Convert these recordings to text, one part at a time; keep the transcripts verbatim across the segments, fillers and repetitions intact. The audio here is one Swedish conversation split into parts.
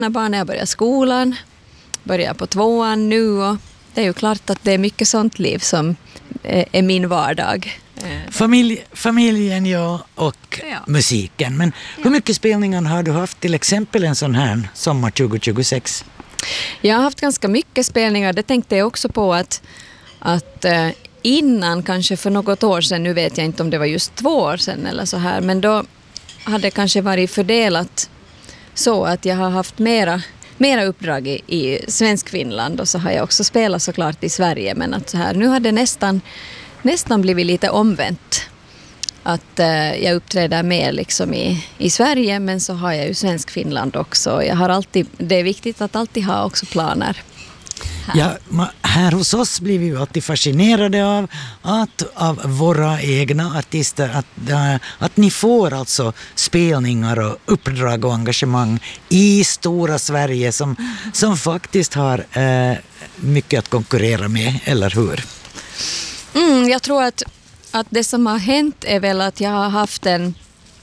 När barnen har börjat skolan, börjar på tvåan nu och det är ju klart att det är mycket sånt liv som är min vardag. Familj, familjen ja, och ja. musiken. Men ja. hur mycket spelningar har du haft till exempel en sån här sommar tjugo tjugosex? Jag har haft ganska mycket spelningar. Det tänkte jag också på att, att innan, kanske för något år sedan, nu vet jag inte om det var just två år sedan eller så här, men då hade det kanske varit fördelat så att jag har haft mera, mera uppdrag i, i svensk Finland och så har jag också spelat såklart i Sverige, men att så här, nu hade nästan nästan blivit lite omvänt att eh, jag uppträder mer liksom i, i Sverige, men så har jag ju svensk Finland också. Jag har alltid, det är viktigt att alltid ha också planer. Här. Ja, här hos oss blir vi ju alltid fascinerade av att av våra egna artister att, äh, att ni får alltså spelningar och uppdrag och engagemang i stora Sverige som, som faktiskt har äh, mycket att konkurrera med, eller hur? Mm, jag tror att, att det som har hänt är väl att jag har haft en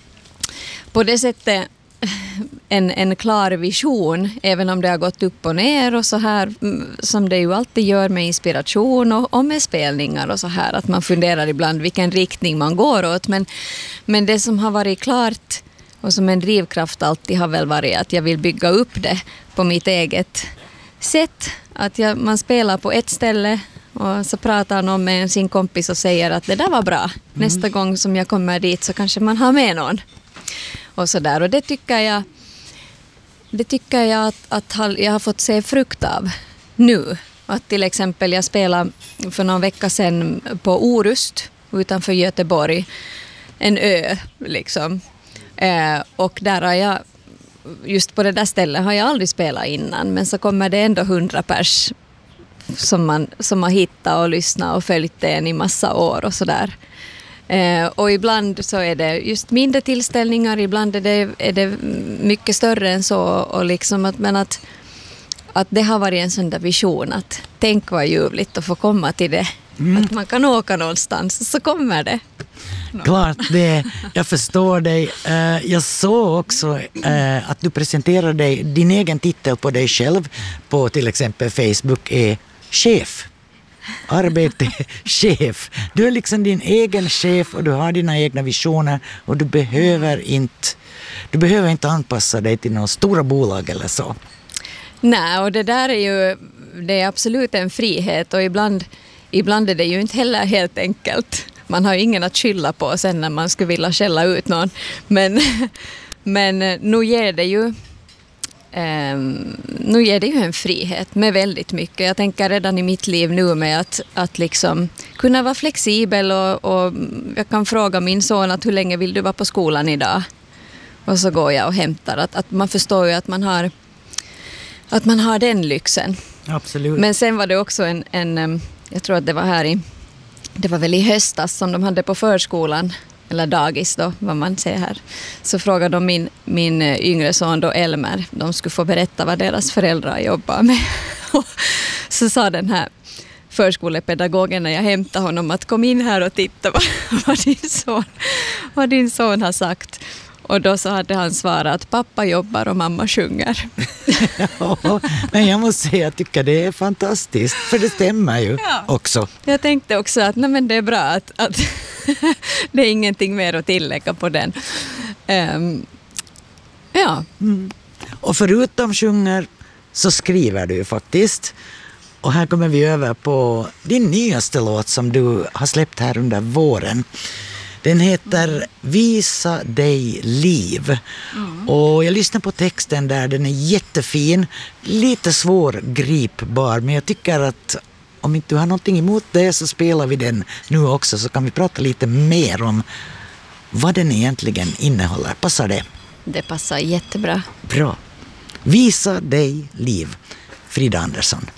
på det sättet en, en klar vision, även om det har gått upp och ner och så här som det ju alltid gör med inspiration och, och med spelningar och så här, att man funderar ibland vilken riktning man går åt, men, men det som har varit klart och som en drivkraft alltid har väl varit att jag vill bygga upp det på mitt eget sätt, att jag, man spelar på ett ställe och så pratar någon med sin kompis och säger att det där var bra. Mm. Nästa gång som jag kommer dit så kanske man har med någon. Och så där. Och det tycker jag, det tycker jag att, att jag har fått se frukt av nu. Att till exempel jag spelade för någon vecka sedan på Orust utanför Göteborg. En ö liksom. Eh, och där har jag, just på det där stället har jag aldrig spelat innan. Men så kommer det ändå hundra pers som man som har hittat och lyssnat och följt den i massa år och sådär. Eh, och ibland så är det just mindre tillställningar, ibland är det, är det mycket större än så. Och liksom att, men att, att det har varit en sån där vision att tänk vad ljuvligt att få komma till det. Mm. Att man kan åka någonstans så kommer det. Klart, det, jag förstår dig. Jag såg också att du presenterade dig, din egen titel på dig själv på till exempel Facebook är chef. Arbete, chef. Du är liksom din egen chef och du har dina egna visioner och du behöver inte, du behöver inte anpassa dig till några stora bolag eller så. Nej, och det där är ju det är absolut en frihet och ibland, ibland är det ju inte heller helt enkelt. Man har ju ingen att skylla på sen när man skulle vilja skälla ut någon. Men, men nu ger det ju Um, nu ger det ju en frihet med väldigt mycket. Jag tänker redan i mitt liv nu med att, att liksom kunna vara flexibel och, och jag kan fråga min son att hur länge vill du vara på skolan idag? Och så går jag och hämtar. Att, att man förstår ju att man har att man har den lyxen. Absolut. Men sen var det också en, en jag tror att det var här i det var väl i höstas som de hade på förskolan eller dagis då, vad man säger här. Så frågade de min, min yngre son då Elmer, de skulle få berätta vad deras föräldrar jobbar med. Så sa den här förskolepedagogen när jag hämtade honom att kom in här och titta vad, vad, din, son, vad din son har sagt. Och då så hade han svarat att pappa jobbar och mamma sjunger. Ja, men jag måste säga att jag tycker det är fantastiskt, för det stämmer ju ja. också. Jag tänkte också att nej, men det är bra att, att det är ingenting mer att tillägga på den. Um, ja. Mm. Och förutom sjunger så skriver du ju faktiskt. Och här kommer vi över på din nyaste låt som du har släppt här under våren. Den heter Visa dig liv. Mm. Och jag lyssnar på texten där, den är jättefin. Lite svårgripbar, men jag tycker att om inte du har någonting emot det så spelar vi den nu också. Så kan vi prata lite mer om vad den egentligen innehåller. Passar det? Det passar jättebra. Bra. Visa dig liv. Frida Andersson.